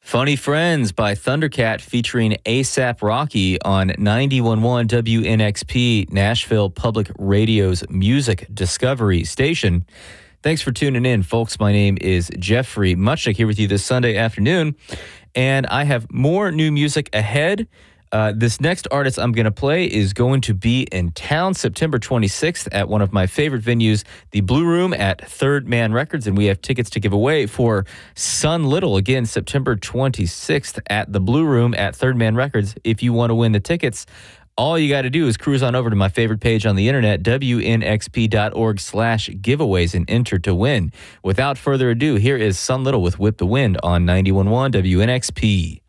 Funny Friends by Thundercat featuring ASAP Rocky on 91.1 WNXP, Nashville Public Radio's music discovery station. Thanks for tuning in, folks. My name is Jeffrey Muchnick here with you this Sunday afternoon, and I have more new music ahead. This next artist I'm going to play is going to be in town September 26th at one of my favorite venues, the Blue Room at Third Man Records, and we have tickets to give away for Sun Little, again, September 26th at the Blue Room at Third Man Records. If you want to win the tickets, all you got to do is cruise on over to my favorite page on the internet, WNXP.org/giveaways, and enter to win. Without further ado, here is Sun Little with Whip the Wind on 91.1 WNXP.